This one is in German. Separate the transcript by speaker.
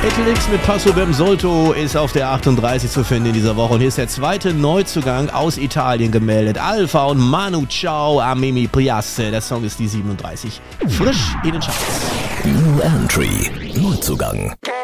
Speaker 1: Italix mit Passo Bem Solto ist auf der 38 zu finden in dieser Woche. Und hier ist der zweite Neuzugang aus Italien gemeldet. Alpha und Manu Ciao a Mimi Piace. Der Song ist die 37. Frisch in den Charts.
Speaker 2: New Entry. Neuzugang.